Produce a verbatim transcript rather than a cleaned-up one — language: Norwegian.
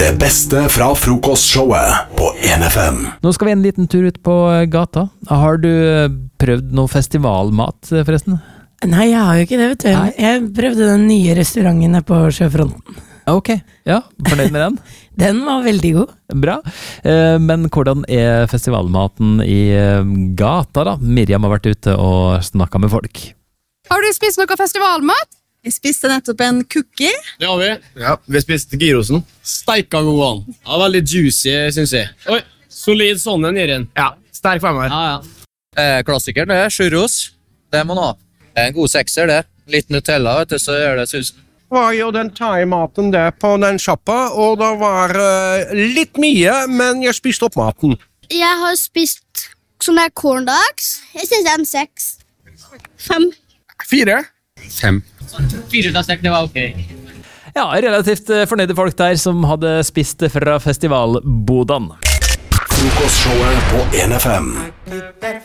Det beste fra frokostshowet på en F M. Nå skal vi en liten tur ut på gata. Har du prøvd noe festivalmat, forresten? Nei, jeg har jo ikke det, vet du. Nei. Jeg prøvde den nye restauranten her på Sjøfronten. Ok, ja, fornøyd med den? Den var veldig god. Bra. Eh, Men hvordan er festivalmaten i eh, gata da? Miriam har vært ute og snakket med folk. Har du spist noe festivalmat? Jeg spiste nettopp en cookie. Det har vi. Ja, vi spiste gyrosen. Steika god an. Ja, veldig juicy, synes jeg. Oi, solid sånn en i den. Ja, sterk femmer. Ja, ja. Eh, klassikeren det er churros. Det må man ha. Det er en god sekser det. Litt Nutella, vet du, så gjør det susen. Var jo den thai-maten der på den shoppa, og det var uh, litt mye, men jeg spiste opp maten. Jeg har spist sånne corn dogs. Jeg synes det er en seks. Fem. Fire. Fem. Fire ut av seks, det var ok. Ja, relativt eh, fornøyde folk der som hadde spist fra festivalbodan. Frokostshowet på en F M.